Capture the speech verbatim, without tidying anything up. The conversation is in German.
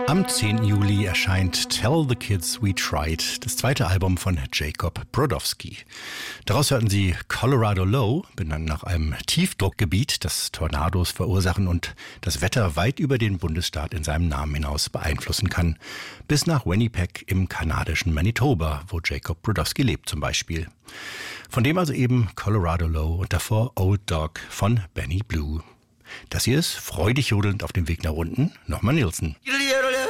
Am zehnten Juli erscheint Tell the Kids We Tried, das zweite Album von Jacob Brodowski. Daraus hörten Sie Colorado Low, benannt nach einem Tiefdruckgebiet, das Tornados verursachen und das Wetter weit über den Bundesstaat in seinem Namen hinaus beeinflussen kann, bis nach Winnipeg im kanadischen Manitoba, wo Jacob Brodowski lebt zum Beispiel. Von dem also eben Colorado Low und davor Old Dog von Benny Blue. Das hier ist freudig jodelnd auf dem Weg nach unten, nochmal Nilsson.